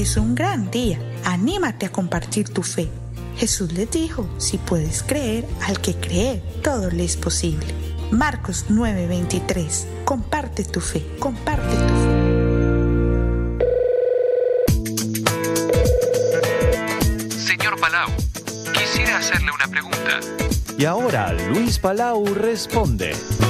es un gran día. Anímate a compartir tu fe. Jesús les dijo, si puedes creer, al que cree, todo le es posible. Marcos 9:23. Comparte tu fe, comparte tu fe. Señor Palau, quisiera hacerle una pregunta. Y ahora Luis Palau responde.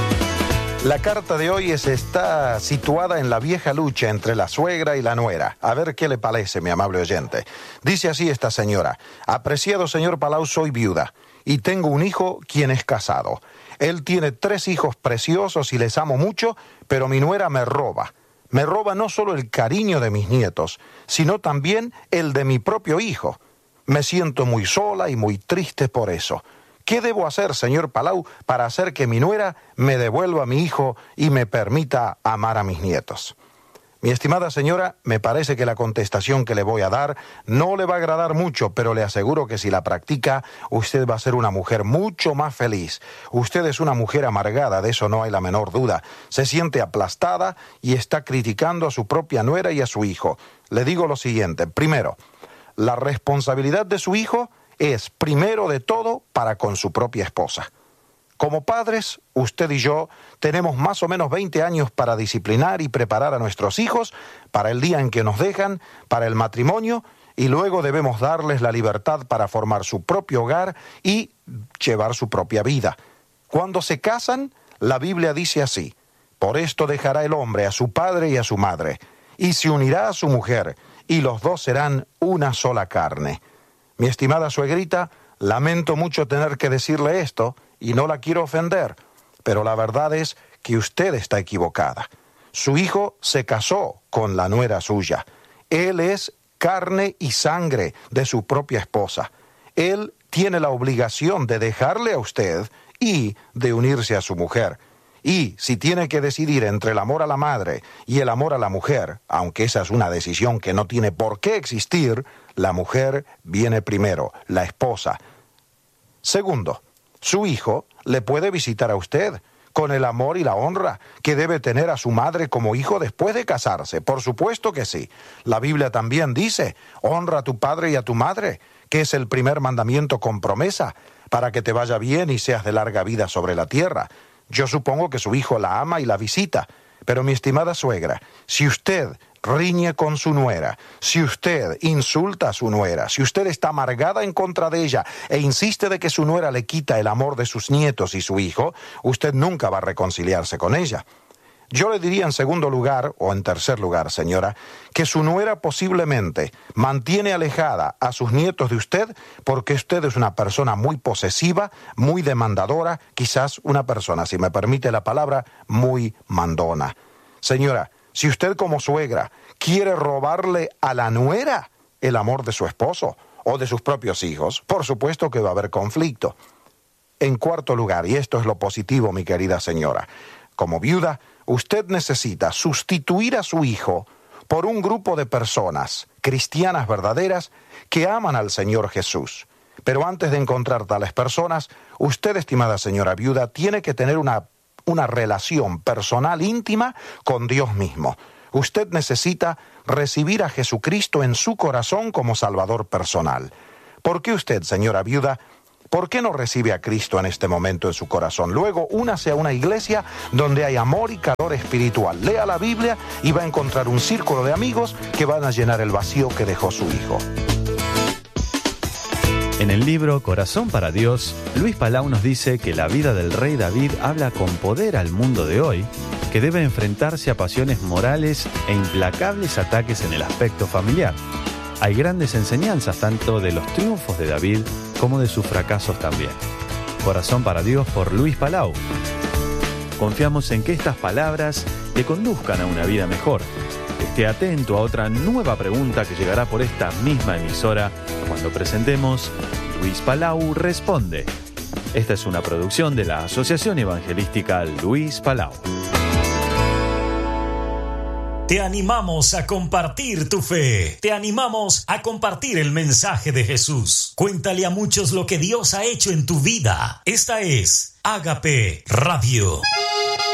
La carta de hoy está situada en la vieja lucha entre la suegra y la nuera. A ver qué le parece, mi amable oyente. Dice así esta señora: apreciado señor Palau, soy viuda y tengo un hijo quien es casado. Él tiene 3 hijos preciosos y les amo mucho, pero mi nuera me roba. Me roba no solo el cariño de mis nietos, sino también el de mi propio hijo. Me siento muy sola y muy triste por eso. ¿Qué debo hacer, señor Palau, para hacer que mi nuera me devuelva a mi hijo y me permita amar a mis nietos? Mi estimada señora, me parece que la contestación que le voy a dar no le va a agradar mucho, pero le aseguro que si la practica, usted va a ser una mujer mucho más feliz. Usted es una mujer amargada, de eso no hay la menor duda. Se siente aplastada y está criticando a su propia nuera y a su hijo. Le digo lo siguiente: primero, la responsabilidad de su hijo es, primero de todo, para con su propia esposa. Como padres, usted y yo tenemos más o menos 20 años para disciplinar y preparar a nuestros hijos para el día en que nos dejan, para el matrimonio, y luego debemos darles la libertad para formar su propio hogar y llevar su propia vida. Cuando se casan, la Biblia dice así: por esto dejará el hombre a su padre y a su madre, y se unirá a su mujer, y los dos serán una sola carne. Mi estimada suegrita, lamento mucho tener que decirle esto, y no la quiero ofender, pero la verdad es que usted está equivocada. Su hijo se casó con la nuera suya. Él es carne y sangre de su propia esposa. Él tiene la obligación de dejarle a usted y de unirse a su mujer. Y si tiene que decidir entre el amor a la madre y el amor a la mujer, aunque esa es una decisión que no tiene por qué existir, la mujer viene primero, la esposa. Segundo, su hijo le puede visitar a usted con el amor y la honra que debe tener a su madre como hijo después de casarse. Por supuesto que sí. La Biblia también dice: honra a tu padre y a tu madre, que es el primer mandamiento con promesa, para que te vaya bien y seas de larga vida sobre la tierra. Yo supongo que su hijo la ama y la visita, pero mi estimada suegra, si usted riñe con su nuera, si usted insulta a su nuera, si usted está amargada en contra de ella e insiste de que su nuera le quita el amor de sus nietos y su hijo, usted nunca va a reconciliarse con ella. Yo le diría en segundo lugar, o en tercer lugar, señora, que su nuera posiblemente mantiene alejada a sus nietos de usted porque usted es una persona muy posesiva, muy demandadora, quizás una persona, si me permite la palabra, muy mandona. Señora, si usted como suegra quiere robarle a la nuera el amor de su esposo o de sus propios hijos, por supuesto que va a haber conflicto. En cuarto lugar, y esto es lo positivo, mi querida señora, como viuda, usted necesita sustituir a su hijo por un grupo de personas cristianas verdaderas que aman al Señor Jesús. Pero antes de encontrar tales personas, usted, estimada señora viuda, tiene que tener una relación personal íntima con Dios mismo. Usted necesita recibir a Jesucristo en su corazón como Salvador personal. ¿Por qué usted, señora viuda, por qué no recibe a Cristo en este momento en su corazón? Luego, únase a una iglesia donde hay amor y calor espiritual. Lea la Biblia y va a encontrar un círculo de amigos que van a llenar el vacío que dejó su hijo. En el libro Corazón para Dios, Luis Palau nos dice que la vida del rey David habla con poder al mundo de hoy, que debe enfrentarse a pasiones morales e implacables ataques en el aspecto familiar. Hay grandes enseñanzas tanto de los triunfos de David como de sus fracasos también. Corazón para Dios por Luis Palau. Confiamos en que estas palabras le conduzcan a una vida mejor. Esté atento a otra nueva pregunta que llegará por esta misma emisora cuando presentemos Luis Palau Responde. Esta es una producción de la Asociación Evangelística Luis Palau. Te animamos a compartir tu fe. Te animamos a compartir el mensaje de Jesús. Cuéntale a muchos lo que Dios ha hecho en tu vida. Esta es Ágape Radio.